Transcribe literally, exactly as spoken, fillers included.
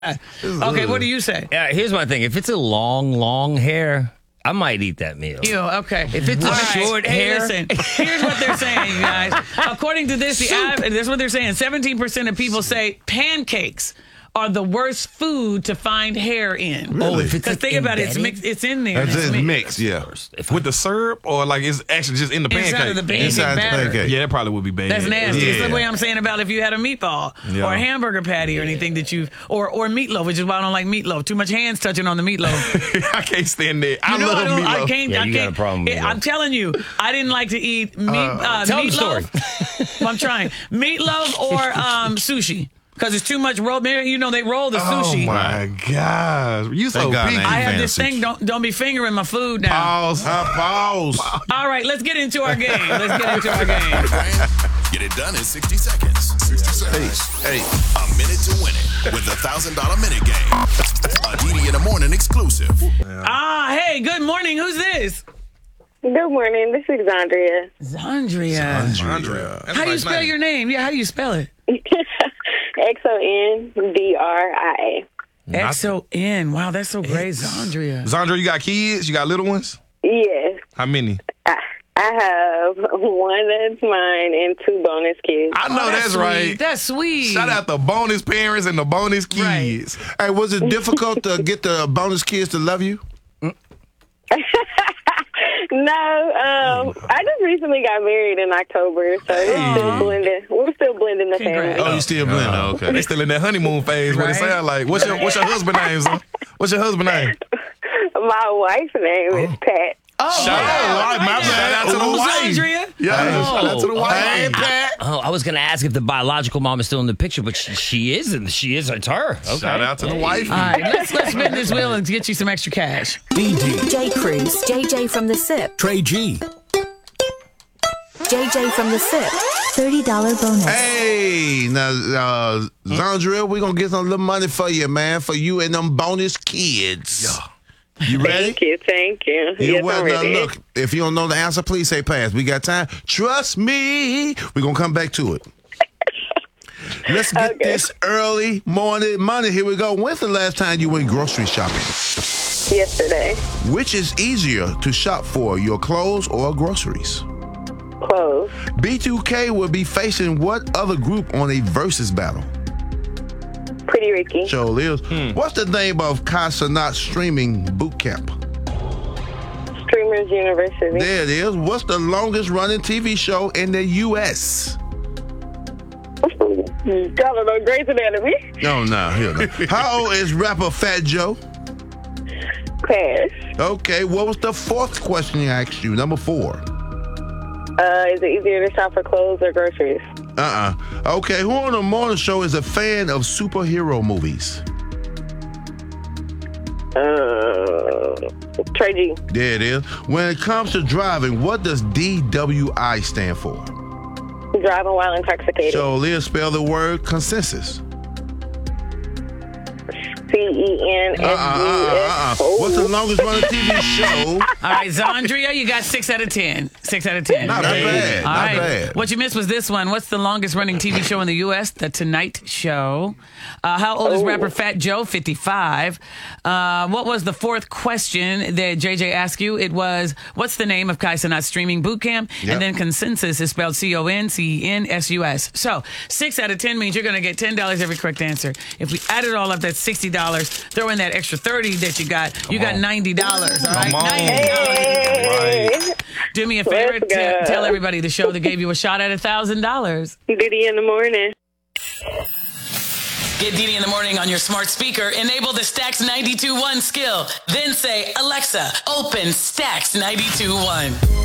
Okay, what do you say? Yeah, here's my thing. If it's a long, long hair, I might eat that meal. You okay? If it's a All short hey, hair, listen. Here's what they're saying, you guys. According to this, the av- this is what they're saying. seventeen percent of people say pancakes are the worst food to find hair in. Really? Oh, if it's Because think about it, it's embedded? mixed. It's in there. It's It's just mixed. mixed, yeah. If I- With the syrup, or like it's actually just in the Inside pancake. of the pancake Inside the batter. pancake. Yeah, that probably would be bad. That's nasty. It's Yeah. the way I'm saying about if you had a meatball Yeah. or a hamburger patty or anything that you or or meatloaf, which is why I don't like meatloaf. Too much hands touching on the meatloaf. I can't stand that. I You know, love I, don't, I meatloaf. can't. Yeah, I you got can't. a problem with it- that. I'm telling you, I didn't like to eat meat. Uh, tell the meatloaf. Well, I'm trying meatloaf or um, sushi because it's too much roll. You know, they roll the sushi. Oh my gosh, you so Thank God picky. they ain't I have this fancy. thing. Don't don't be fingering my food now. Pause. Uh, pause. All right, let's get into our game. Let's get into our game. Get it done in sixty seconds. sixty seconds. Hey, A minute to win it with the one thousand dollar minute game. A D D in the morning exclusive. Ah, hey, good morning. Who's this? Good morning. This is Zandria. Zandria. Andrea. How do you spell your name? Yeah, how do you spell it? X O N D R I A. X O N. Wow, that's so great, Zandria. Zandra, you got kids? You got little ones? Yes. How many? I, I have one that's mine and two bonus kids. I know that's, sweet. right. That's sweet. Shout out the bonus parents and the bonus Right. kids. hey, was it difficult to get the bonus kids to love you? No, um, I just recently got married in October, so we're still blending. We're still blending the Congrats. family. Oh, you still blending? They Okay. still in that honeymoon phase. What it Right. sound like? What's your What's your husband name? Son? What's your husband name? My wife's name is Pat. Oh, Shout wow. out, my bad. Shout out to the Who's wife. Zandria? Yeah, shout out to the wife. Hey, Pat. Oh, I was going to ask if the biological mom is still in the picture, but she, she is, and she is. It's her. Okay. Shout out to the wife. All right, let's let's spin this wheel and get you some extra cash. D D, J. Cruz, J J from the S I P, Trey G, J J from the S I P, thirty dollars bonus. Hey, now, uh, Zandria, we gonna get some little money for you, man, for you and them bonus kids. Yeah. You ready? Thank you, thank you. You yes, well, I'm now ready. look, if you don't know the answer, please say pass. We got time. Trust me. We're going to come back to it. Let's get Okay. this early morning money. Here we go. When's the last time you went grocery shopping? Yesterday, Which is easier to shop for, your clothes or groceries? clothes. B two K will be facing what other group on a versus battle? Pretty Ricky. Show is. What's the name of Kai Cenat streaming boot camp? Streamers University. There it is. What's the longest running T V show in the U S? I don't know, Grey's Anatomy. No, no, here no. How old is rapper Fat Joe? Pass. Okay, what was the fourth question I asked you? Number four. Uh, is it easier to shop for clothes or groceries? Uh-uh. Okay, who on the morning show is a fan of superhero movies? Uh, Trey G. There it is. When it comes to driving, what does D W I stand for? Driving while intoxicated. So, Leah, spell the word consensus. C E N S U Uh-uh, uh-uh, S. uh-uh. What's the longest running T V show? All right, Zandria, you got six out of ten. Six out of ten. Not bad, All not right. bad. What you missed was this one. What's the longest running T V show in the U S? The Tonight Show. Uh, how old is rapper Fat Joe? fifty-five. Uh, what was the fourth question that J J asked you? It was, what's the name of Kai Cenat streaming boot camp? Yep. And then consensus is spelled C O N C E N S U S. So six out of ten means you're going to get ten dollars every correct answer. If we add it all up, that's sixty dollars. Throw in that extra thirty that you got. You got ninety dollars. All right? Come on. ninety dollars. Hey. Do me a favor, Let's t- go. tell everybody the show that gave you a shot at a thousand dollars. Diddy in the morning. Get Didi in the morning on your smart speaker. Enable the Stacks ninety-two point one skill. Then say, Alexa, open Stacks ninety-two point one.